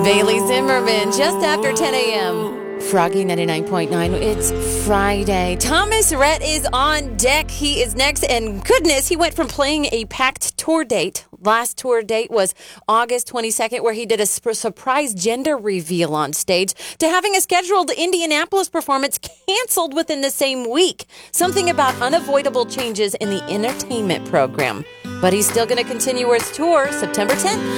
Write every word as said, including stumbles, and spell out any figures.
Bailey Zimmerman, just after ten a.m. Froggy ninety-nine point nine. It's Friday. Thomas Rhett is on deck. He is next. And goodness, he went from playing a packed tour date. Last tour date was August twenty-second, where he did a sp- surprise gender reveal on stage, to having a scheduled Indianapolis performance canceled within the same week. Something about unavoidable changes in the entertainment program. But he's still going to continue his tour September tenth.